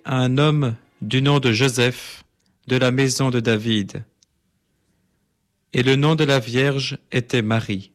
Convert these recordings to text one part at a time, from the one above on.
à un homme du nom de Joseph, de la maison de David. Et le nom de la Vierge était Marie.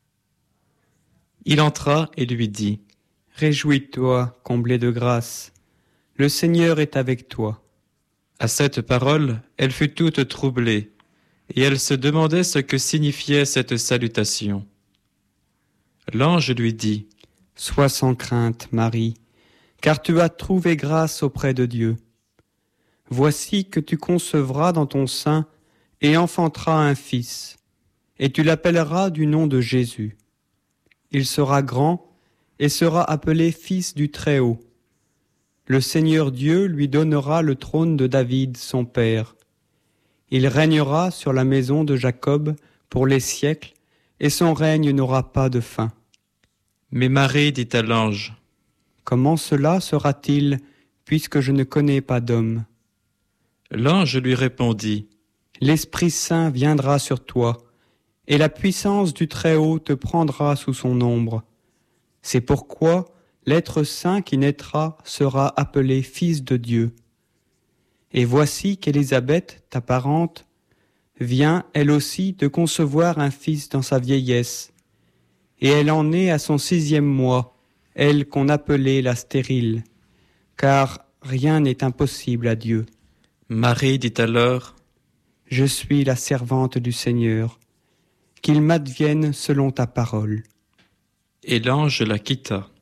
Il entra et lui dit : Réjouis-toi, comblé de grâce, le Seigneur est avec toi. À cette parole, elle fut toute troublée, et elle se demandait ce que signifiait cette salutation. L'ange lui dit : Sois sans crainte, Marie, car tu as trouvé grâce auprès de Dieu. Voici que tu concevras dans ton sein et enfanteras un fils, et tu l'appelleras du nom de Jésus. Il sera grand et sera appelé Fils du Très-Haut. Le Seigneur Dieu lui donnera le trône de David, son père. Il régnera sur la maison de Jacob pour les siècles, et son règne n'aura pas de fin. Mais Marie dit à l'ange : Comment cela sera-t-il, puisque je ne connais pas d'homme ? L'ange lui répondit : L'Esprit Saint viendra sur toi, et la puissance du Très-Haut te prendra sous son ombre. C'est pourquoi l'être saint qui naîtra sera appelé Fils de Dieu. Et voici qu'Élisabeth, ta parente, vient, elle aussi, de concevoir un fils dans sa vieillesse. Et elle en est à son 6e mois, elle qu'on appelait la stérile, car rien n'est impossible à Dieu. Marie dit alors : Je suis la servante du Seigneur, qu'il m'advienne selon ta parole. Et l'ange la quitta.